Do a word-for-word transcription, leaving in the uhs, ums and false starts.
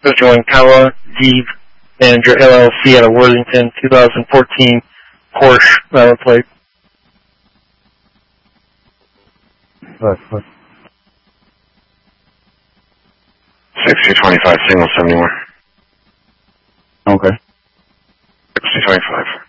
Join Kawa Deeb Manager L L C out of Worthington, two thousand fourteen Porsche valid plate. Right, right. sixty twenty-five, single seventy-one. Okay. sixty twenty-five.